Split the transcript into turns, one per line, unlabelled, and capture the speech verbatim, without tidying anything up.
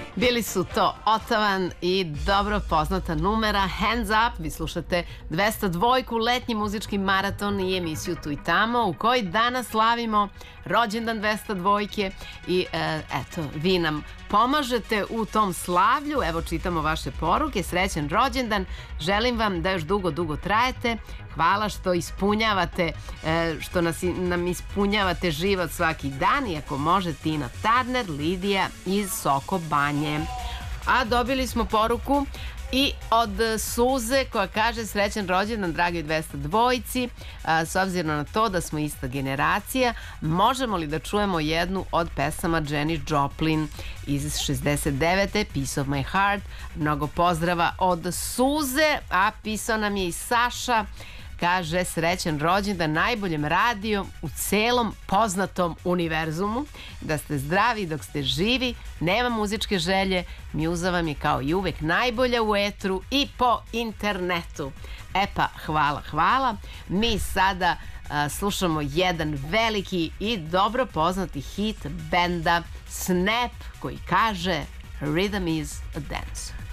Bili su to Otavan i dobro poznata numera Hands Up. Vi slušate dvesta dvojku, letnji muzički maraton i emisiju Tu i tamo u kojoj danas slavimo rođendan dvesta dvojke i e, eto, vi nam pomažete u tom slavlju. Evo, čitamo vaše poruke. Srećan rođendan. Želim vam da još dugo, dugo trajete. Hvala što ispunjavate, što nas, nam ispunjavate život svaki dan. I ako može, Tina Turner, Lidija iz Soko Banje. A dobili smo poruku i od Suze koja kaže: srećan rođendan dragi dvesta dvojci. S obzirom na to da smo ista generacija, možemo li da čujemo jednu od pesama Janis Joplin iz šezdeset devete. Piece of my heart. Mnogo pozdrava od Suze. A pisao nam je i Saša. Kaže: srećan rođendan najboljem radiju u celom poznatom univerzumu. Da ste zdravi dok ste živi, nema muzičke želje. Mjuza vam je kao i uvek najbolja u etru i po internetu. E pa, hvala, hvala. Mi sada a, slušamo jedan veliki i dobro poznati hit benda Snap koji kaže: Rhythm is a dancer.